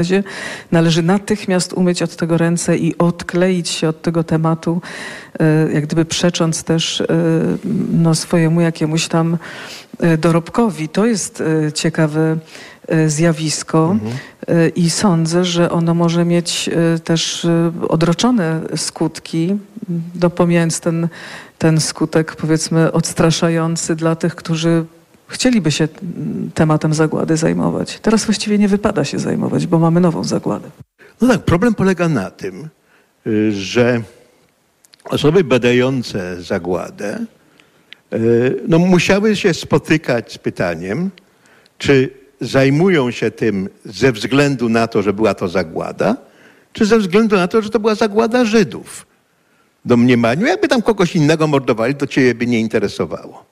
Należy natychmiast umyć od tego ręce i odkleić się od tego tematu, jak gdyby przecząc też swojemu jakiemuś tam dorobkowi. To jest ciekawe zjawisko i sądzę, że ono może mieć też odroczone skutki, pomijając ten skutek, powiedzmy, odstraszający dla tych, którzy chcieliby się tematem zagłady zajmować. Teraz właściwie nie wypada się zajmować, bo mamy nową zagładę. No tak, problem polega na tym, że osoby badające zagładę musiały się spotykać z pytaniem, czy zajmują się tym ze względu na to, że była to zagłada, czy ze względu na to, że to była zagłada Żydów. W domniemaniu, jakby tam kogoś innego mordowali, to ciebie by nie interesowało.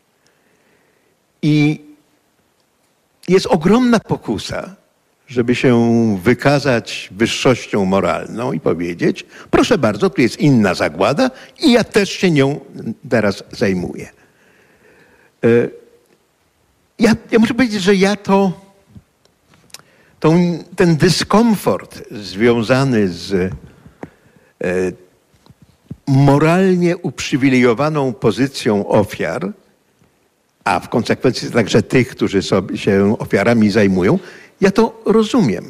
I jest ogromna pokusa, żeby się wykazać wyższością moralną i powiedzieć, proszę bardzo, tu jest inna zagłada i ja też się nią teraz zajmuję. Ja muszę powiedzieć, że ja ten dyskomfort związany z moralnie uprzywilejowaną pozycją ofiar, a w konsekwencji także tych, którzy się ofiarami zajmują, ja to rozumiem.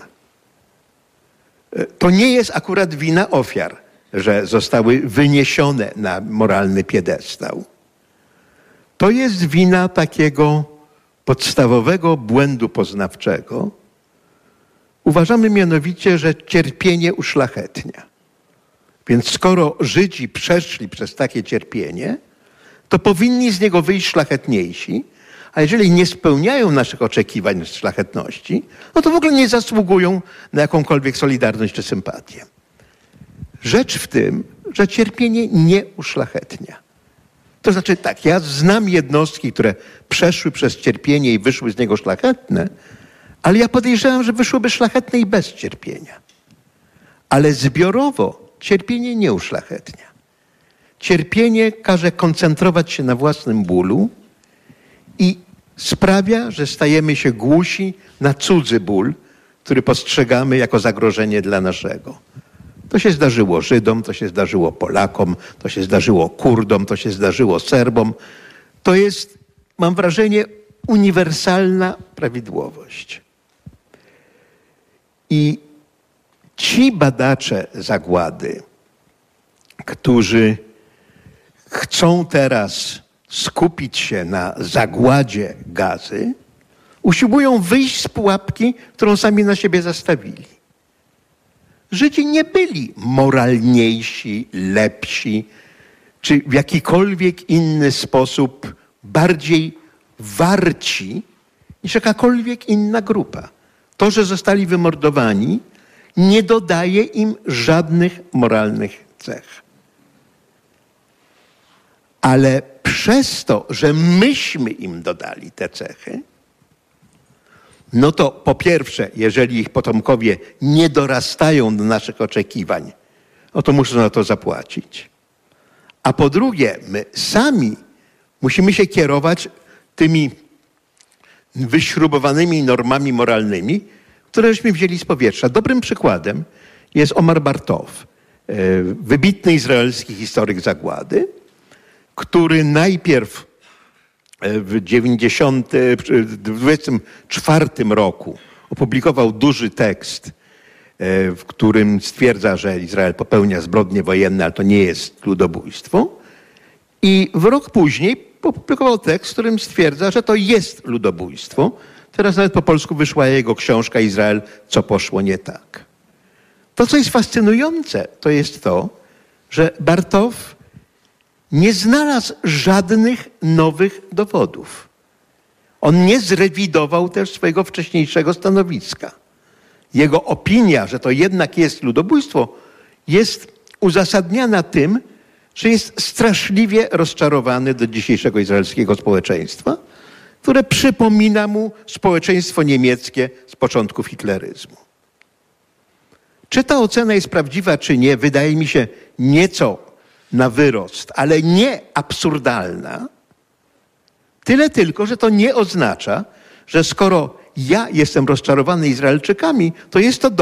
To nie jest akurat wina ofiar, że zostały wyniesione na moralny piedestał. To jest wina takiego podstawowego błędu poznawczego. Uważamy mianowicie, że cierpienie uszlachetnia. Więc skoro Żydzi przeszli przez takie cierpienie, to powinni z niego wyjść szlachetniejsi, a jeżeli nie spełniają naszych oczekiwań z szlachetności, no to w ogóle nie zasługują na jakąkolwiek solidarność czy sympatię. Rzecz w tym, że cierpienie nie uszlachetnia. To znaczy tak, ja znam jednostki, które przeszły przez cierpienie i wyszły z niego szlachetne, ale ja podejrzewam, że wyszłyby szlachetne i bez cierpienia. Ale zbiorowo cierpienie nie uszlachetnia. Cierpienie każe koncentrować się na własnym bólu i sprawia, że stajemy się głusi na cudzy ból, który postrzegamy jako zagrożenie dla naszego. To się zdarzyło Żydom, to się zdarzyło Polakom, to się zdarzyło Kurdom, to się zdarzyło Serbom. To jest, mam wrażenie, uniwersalna prawidłowość. I ci badacze zagłady, którzy chcą teraz skupić się na zagładzie Gazy, usiłują wyjść z pułapki, którą sami na siebie zastawili. Żydzi nie byli moralniejsi, lepsi, czy w jakikolwiek inny sposób bardziej warci niż jakakolwiek inna grupa. To, że zostali wymordowani, nie dodaje im żadnych moralnych cech. Ale przez to, że myśmy im dodali te cechy, no to po pierwsze, jeżeli ich potomkowie nie dorastają do naszych oczekiwań, no to muszą za to zapłacić. A po drugie, my sami musimy się kierować tymi wyśrubowanymi normami moralnymi, któreśmy wzięli z powietrza. Dobrym przykładem jest Omar Bartow, wybitny izraelski historyk zagłady, który najpierw w 1924 roku opublikował duży tekst, w którym stwierdza, że Izrael popełnia zbrodnie wojenne, ale to nie jest ludobójstwo. I w rok później opublikował tekst, w którym stwierdza, że to jest ludobójstwo. Teraz nawet po polsku wyszła jego książka Izrael, co poszło nie tak. To, co jest fascynujące, to jest to, że Bartow nie znalazł żadnych nowych dowodów. On nie zrewidował też swojego wcześniejszego stanowiska. Jego opinia, że to jednak jest ludobójstwo, jest uzasadniana tym, że jest straszliwie rozczarowany do dzisiejszego izraelskiego społeczeństwa, które przypomina mu społeczeństwo niemieckie z początków hitleryzmu. Czy ta ocena jest prawdziwa, czy nie, wydaje mi się nieco na wyrost, ale nie absurdalna. Tyle tylko, że to nie oznacza, że skoro ja jestem rozczarowany Izraelczykami, to jest to